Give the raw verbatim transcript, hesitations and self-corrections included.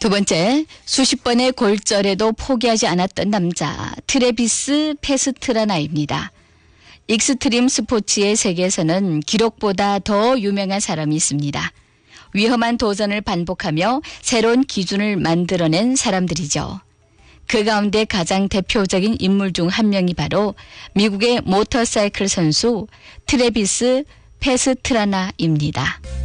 두 번째, 수십 번의 골절에도 포기하지 않았던 남자 트래비스 패스트라나입니다. 익스트림 스포츠의 세계에서는 기록보다 더 유명한 사람이 있습니다. 위험한 도전을 반복하며 새로운 기준을 만들어낸 사람들이죠. 그 가운데 가장 대표적인 인물 중 한 명이 바로 미국의 모터사이클 선수 트래비스 패스트라나입니다.